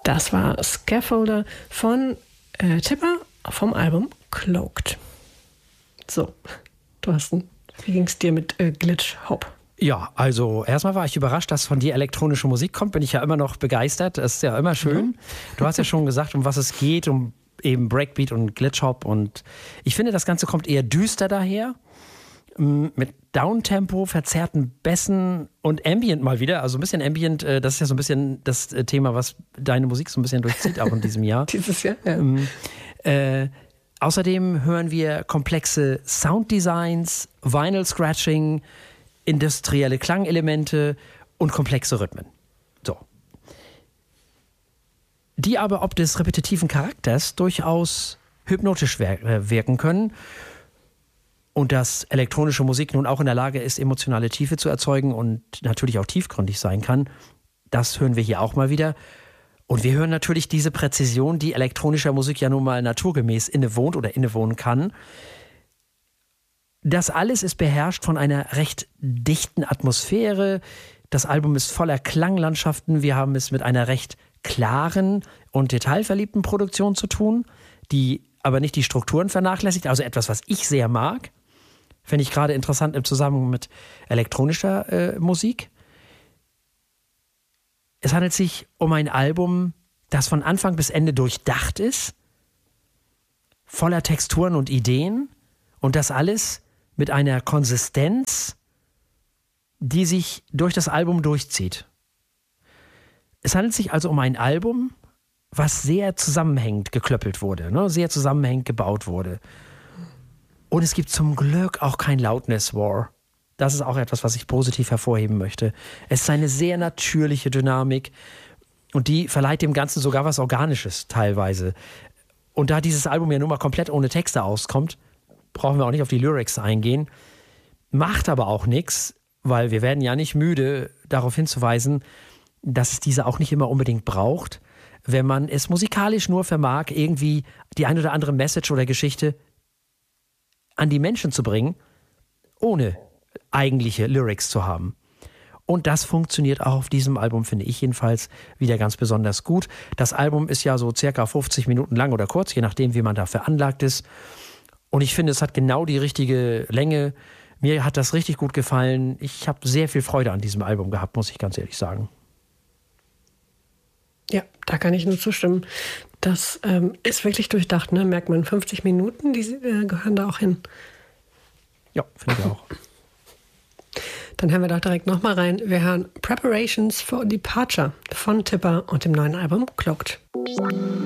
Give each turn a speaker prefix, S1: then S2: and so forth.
S1: Das war Scaffolder von Tipper vom Album Cloaked. So, Thorsten, wie ging es dir mit Glitch Hop?
S2: Ja, also erstmal war ich überrascht, dass von dir elektronische Musik kommt. Bin ich ja immer noch begeistert. Das ist ja immer schön. Du hast ja schon gesagt, um was es geht, um eben Breakbeat und Glitch Hop. Und ich finde, das Ganze kommt eher düster daher. Mit Downtempo, verzerrten Bässen und Ambient mal wieder. Also ein bisschen Ambient, das ist ja so ein bisschen das Thema, was deine Musik so ein bisschen durchzieht, auch in diesem Jahr.
S1: Dieses Jahr, ja.
S2: Außerdem hören wir komplexe Sounddesigns, Vinyl-Scratching, industrielle Klangelemente und komplexe Rhythmen. So. Die aber ob des repetitiven Charakters durchaus hypnotisch wirken können. Und dass elektronische Musik nun auch in der Lage ist, emotionale Tiefe zu erzeugen und natürlich auch tiefgründig sein kann, das hören wir hier auch mal wieder. Und wir hören natürlich diese Präzision, die elektronischer Musik ja nun mal naturgemäß innewohnt oder innewohnen kann. Das alles ist beherrscht von einer recht dichten Atmosphäre. Das Album ist voller Klanglandschaften. Wir haben es mit einer recht klaren und detailverliebten Produktion zu tun, die aber nicht die Strukturen vernachlässigt. Also etwas, was ich sehr mag. Finde ich gerade interessant im Zusammenhang mit elektronischer Musik. Es handelt sich um ein Album, das von Anfang bis Ende durchdacht ist, voller Texturen und Ideen und das alles mit einer Konsistenz, die sich durch das Album durchzieht. Es handelt sich also um ein Album, was sehr zusammenhängend geklöppelt wurde, ne? Sehr zusammenhängend gebaut wurde. Und es gibt zum Glück auch kein Loudness War. Das ist auch etwas, was ich positiv hervorheben möchte. Es ist eine sehr natürliche Dynamik und die verleiht dem Ganzen sogar was Organisches teilweise. Und da dieses Album ja nun mal komplett ohne Texte auskommt, brauchen wir auch nicht auf die Lyrics eingehen. Macht aber auch nichts, weil wir werden ja nicht müde, darauf hinzuweisen, dass es diese auch nicht immer unbedingt braucht, wenn man es musikalisch nur vermag, irgendwie die ein oder andere Message oder Geschichte an die Menschen zu bringen, ohne eigentliche Lyrics zu haben. Und das funktioniert auch auf diesem Album, finde ich jedenfalls, wieder ganz besonders gut. Das Album ist ja so circa 50 Minuten lang oder kurz, je nachdem, wie man da veranlagt ist. Und ich finde, es hat genau die richtige Länge. Mir hat das richtig gut gefallen. Ich habe sehr viel Freude an diesem Album gehabt, muss ich ganz ehrlich sagen.
S1: Ja, da kann ich nur zustimmen. Das ist wirklich durchdacht, ne? Merkt man, 50 Minuten, die gehören da auch hin.
S2: Ja, finde ich auch.
S1: Dann hören wir doch direkt nochmal rein. Wir hören Preparations for Departure von Tipper und dem neuen Album Cloaked.